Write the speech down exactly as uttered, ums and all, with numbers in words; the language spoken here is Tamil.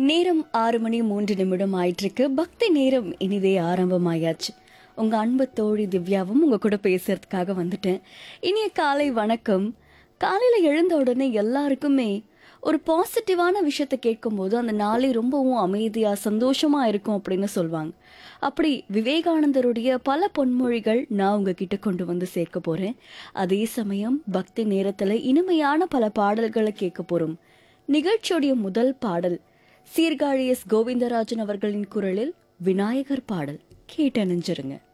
நேரம் ஆறு மணி மூன்று நிமிடம் ஆயிட்டிருக்கு. பக்தி நேரம் இனிதே ஆரம்பமாயாச்சு. உங்க அன்பு தோழி திவ்யாவும் உங்க கூட பேசுறதுக்காக வந்துட்டேன். இனிய காலை வணக்கம். காலையில எழுந்த உடனே எல்லாருக்குமே ஒரு பாசிட்டிவான விஷயத்த கேட்கும்போது அந்த நாளே ரொம்பவும் அமைதியா சந்தோஷமா இருக்கும் அப்படின்னு சொல்லுவாங்க. அப்படி விவேகானந்தருடைய பல பொன்மொழிகள் நான் உங்ககிட்ட கொண்டு வந்து சேர்க்க போறேன். அதே சமயம் பக்தி நேரத்துல இனிமையான பல பாடல்களை கேட்க போறோம். நிகழ்ச்சியுடைய முதல் பாடல் சீர்காழி எஸ் கோவிந்தராஜன் அவர்களின் குரலில் விநாயகர் பாடல் கேட்டு அணிஞ்சிருங்க.